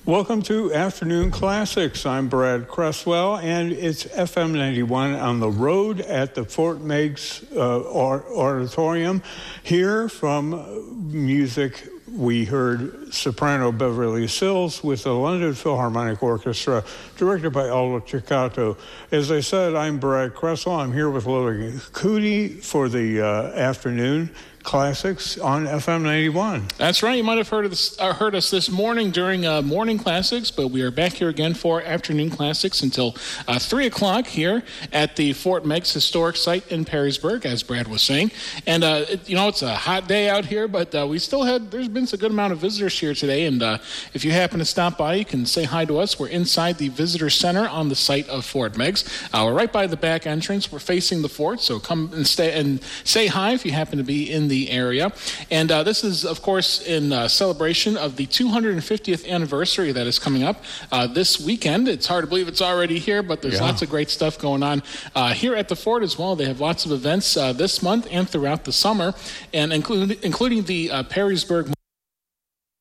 Welcome to Afternoon Classics. I'm Brad Cresswell, and it's FM 91 on the road at the Fort Meigs Auditorium. Here from music, we heard soprano Beverly Sills with the London Philharmonic Orchestra, directed by Aldo Ceccato. As I said, I'm Brad Cresswell. I'm here with Lily Cootie for the Afternoon Classics on FM 91. That's right. You might have heard us this morning during Morning Classics, but we are back here again for Afternoon Classics until 3 o'clock here at the Fort Meigs Historic Site in Perrysburg, as Brad was saying. And, it's a hot day out here, but there's been a good amount of visitors here today. And if you happen to stop by, you can say hi to us. We're inside the Visitor Center on the site of Fort Meigs. We're right by the back entrance. We're facing the fort, so come and say hi if you happen to be in the area. And this is, of course, in celebration of the 250th anniversary that is coming up this weekend. It's hard to believe it's already here, but there's lots of great stuff going on here at the fort as well. They have lots of events this month and throughout the summer, and including the Perrysburg